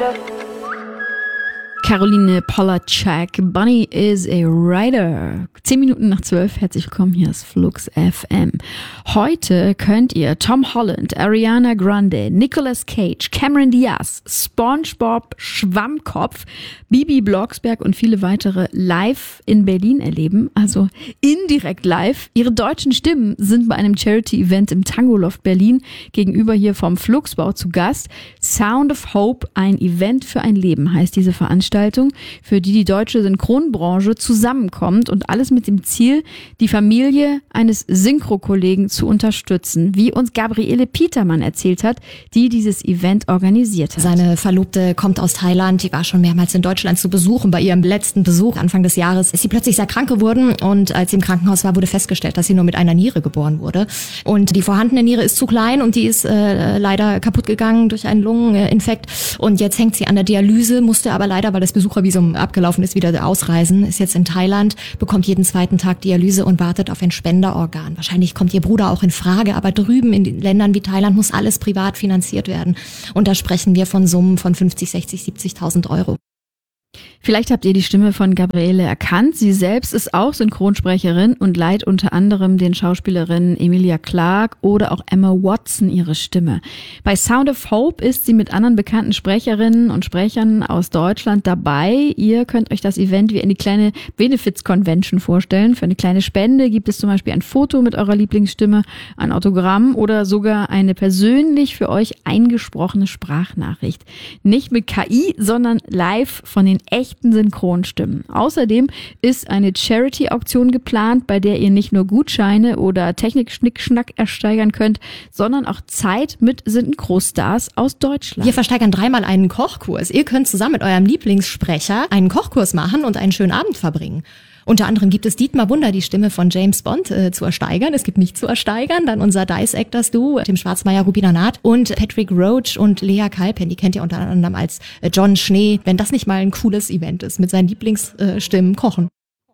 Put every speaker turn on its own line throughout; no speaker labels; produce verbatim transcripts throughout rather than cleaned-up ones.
Caroline Polacek, Bunny is a Rider. Zehn Minuten nach zwölf, herzlich willkommen, hier ist Flux F M. Heute könnt ihr Tom Holland, Ariana Grande, Nicolas Cage, Cameron Diaz, SpongeBob Schwammkopf, Bibi Blocksberg und viele weitere live in Berlin erleben, also indirekt live. Ihre deutschen Stimmen sind bei einem Charity-Event im Tangoloft Berlin gegenüber hier vom Fluxbau zu Gast. Sound of Hope, ein Event für ein Leben, heißt diese Veranstaltung, für die die deutsche Synchronbranche zusammenkommt und alles mit dem Ziel, die Familie eines Synchro-Kollegen zu unterstützen, wie uns Gabriele Petermann erzählt hat, die dieses Event organisiert hat.
Seine Verlobte kommt aus Thailand, die war schon mehrmals in Deutschland zu besuchen. Bei ihrem letzten Besuch Anfang des Jahres ist sie plötzlich sehr krank geworden und als sie im Krankenhaus war, wurde festgestellt, dass sie nur mit einer Niere geboren wurde. Und die vorhandene Niere ist zu klein und die ist äh, leider kaputt gegangen durch einen Lungeninfekt und jetzt hängt sie an der Dialyse, musste aber leider, weil das Besuchervisum abgelaufen ist, wieder ausreisen, ist jetzt in Thailand, bekommt jeden zweiten Tag Dialyse und wartet auf ein Spenderorgan. Wahrscheinlich kommt ihr Bruder auch in Frage, aber drüben in den Ländern wie Thailand muss alles privat finanziert werden. Und da sprechen wir von Summen von fünfzig, sechzig, siebzigtausend Euro.
Vielleicht habt ihr die Stimme von Gabriele erkannt. Sie selbst ist auch Synchronsprecherin und leiht unter anderem den Schauspielerinnen Emilia Clarke oder auch Emma Watson ihre Stimme. Bei Sound of Hope ist sie mit anderen bekannten Sprecherinnen und Sprechern aus Deutschland dabei. Ihr könnt euch das Event wie eine kleine Benefits-Convention vorstellen. Für eine kleine Spende gibt es zum Beispiel ein Foto mit eurer Lieblingsstimme, ein Autogramm oder sogar eine persönlich für euch eingesprochene Sprachnachricht. Nicht mit K I, sondern live von den echten Synchronstimmen. Außerdem ist eine Charity-Auktion geplant, bei der ihr nicht nur Gutscheine oder Technik-Schnickschnack ersteigern könnt, sondern auch Zeit mit Synchro-Stars aus Deutschland.
Wir versteigern dreimal einen Kochkurs. Ihr könnt zusammen mit eurem Lieblingssprecher einen Kochkurs machen und einen schönen Abend verbringen. Unter anderem gibt es Dietmar Wunder, die Stimme von James Bond, äh, zu ersteigern. Es gibt mich zu ersteigern, dann unser Dice Actors Duo, Tim Schwarzmeier, Rubina Naht und Patrick Roach und Lea Kalpen, die kennt ihr unter anderem als äh, John Schnee. Wenn das nicht mal ein cooles Event ist, mit seinen Lieblingsstimmen äh, kochen.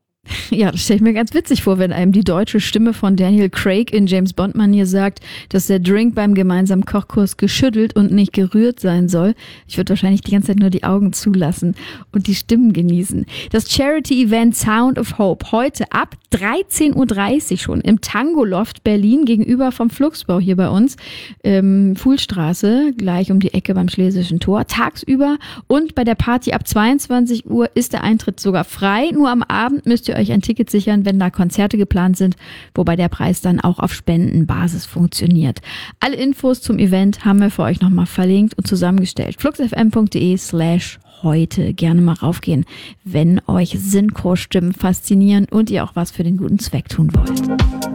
Ja, das stelle ich mir ganz witzig vor, wenn einem die deutsche Stimme von Daniel Craig in James Bond-Manier sagt, dass der Drink beim gemeinsamen Kochkurs geschüttelt und nicht gerührt sein soll. Ich würde wahrscheinlich die ganze Zeit nur die Augen zulassen und die Stimmen genießen. Das Charity-Event Sound of Hope heute ab dreizehn Uhr dreißig schon im Tangoloft Berlin gegenüber vom Fluxbau hier bei uns. Ähm, Fuhlstraße, gleich um die Ecke beim Schlesischen Tor. Tagsüber und bei der Party ab zweiundzwanzig Uhr ist der Eintritt sogar frei. Nur am Abend müsst ihr euch ein Ticket sichern, wenn da Konzerte geplant sind, wobei der Preis dann auch auf Spendenbasis funktioniert. Alle Infos zum Event haben wir für euch nochmal verlinkt und zusammengestellt. fluxfm.de slash heute. Gerne mal raufgehen, wenn euch Synchro-Stimmen faszinieren und ihr auch was für den guten Zweck tun wollt.